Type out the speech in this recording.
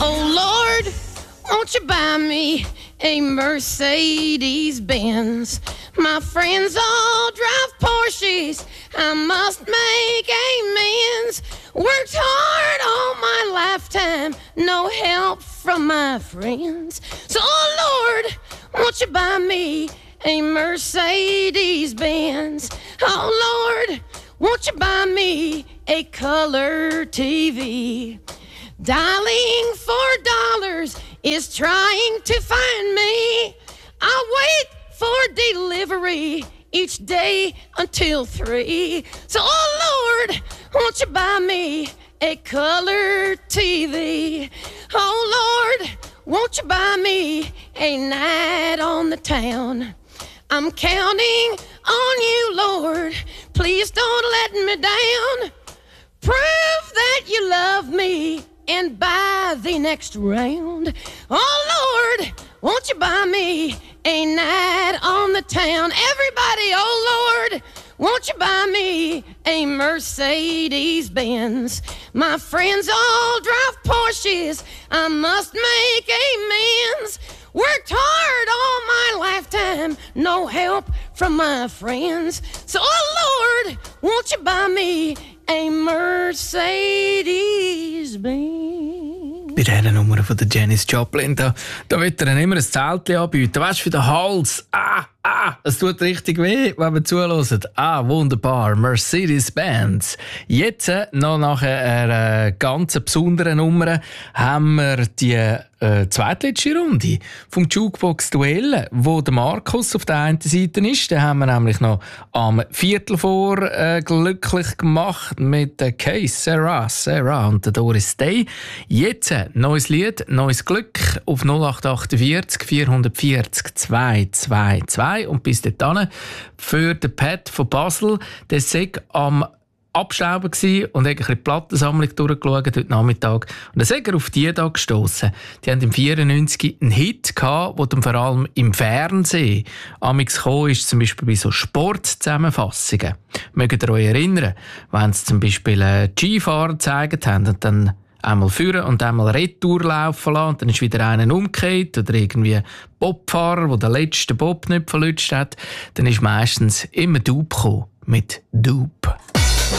Oh Lord, won't you buy me a Mercedes-Benz? My friends all drive Porsches, I must make amends. Worked hard all my lifetime, no help from my friends. So oh Lord, won't you buy me a Mercedes-Benz? Oh Lord, won't you buy me a color TV? Dialing $4 is trying to find me. I wait for delivery each day until 3. So, oh Lord, won't you buy me a color TV? Oh Lord, won't you buy me a night on the town? I'm counting on you, Lord. Please don't let me down. Prove that you love me and buy the next round. Oh Lord, won't you buy me a night on the town? Everybody, oh Lord, won't you buy me a Mercedes-Benz? My friends all drive Porsches, I must make amends. Worked hard all my lifetime, no help from my friends. So, oh Lord, won't you buy me a Mercedes-Benz? Bei dieser Nummer von der Janis Joplin, da wird er immer ein Zeltchen anbieten. Weißt du, für den Hals. Es tut richtig weh, wenn man zuhört. Wunderbar. Mercedes-Benz. Jetzt, noch nach einer ganz besonderen Nummer, haben wir die zweitletzte Runde vom Jukebox-Duell, wo der Markus auf der einen Seite ist. Den haben wir nämlich noch am Viertel vor glücklich gemacht mit der Case Sarah und der Doris Day. Jetzt neues Lied, neues Glück auf 0848 440 222 und bis dahin für den Pat von Basel. Der sei am Abstauben gsi und ein bisschen die Plattensammlung durchgeschaut heute Nachmittag. Und dann sind wir auf die da gestossen. Die haben im 94 einen Hit gehabt, der dann vor allem im Fernsehen amix gekommen ist, zum Beispiel bei so Sportzusammenfassungen. Mögt ihr euch erinnern, wenn sie zum Beispiel Skifahrer gezeigt haben und dann einmal führen und einmal Retour laufen lassen und dann ist wieder einer umgekehrt oder irgendwie Bobfahrer, der den letzten Bob nicht verlutscht hat, dann ist meistens immer Dupe gekommen mit Dupe.